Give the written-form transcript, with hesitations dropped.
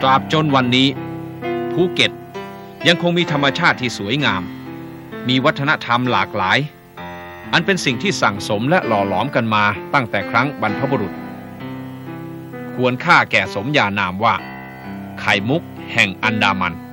ราบจนวันนี้ภูเก็ตยังคงมีธรรมชาติที่สวยงามมีวัฒนธรรมหลากหลายอันเป็นสิ่งที่สั่งสมและหล่อหลอมกันมาตั้งแต่ครั้งบรรพบุรุษควรค่าแก่สมญานามว่าไข่มุกแห่งอันดามัน